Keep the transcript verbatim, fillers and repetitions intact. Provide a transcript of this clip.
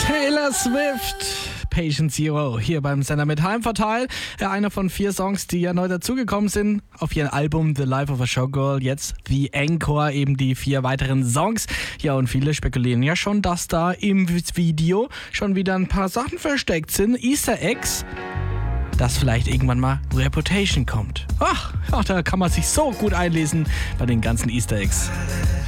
Taylor Swift, Patient Zero, hier beim Sender mit Heimvorteil. Ja, einer von vier Songs, die ja neu dazugekommen sind auf ihrem Album The Life of a Showgirl. Jetzt The Encore, eben die vier weiteren Songs. Ja, und viele spekulieren ja schon, dass da im Video schon wieder ein paar Sachen versteckt sind. Easter Eggs, dass vielleicht irgendwann mal Reputation kommt. Ach, ach, da kann man sich so gut einlesen bei den ganzen Easter Eggs.